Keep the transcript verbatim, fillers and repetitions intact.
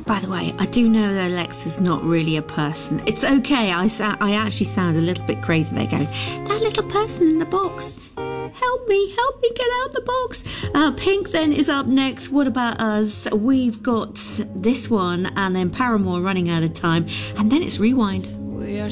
By the way, I do know that Alexa's not really a person. It's okay. I, I actually sound a little bit crazy there going, that little person in the box. Help me, help me get out the box. Uh, Pink then is up next. What About Us? We've got this one and then Paramore, Running Out of Time. And then it's Rewind. We are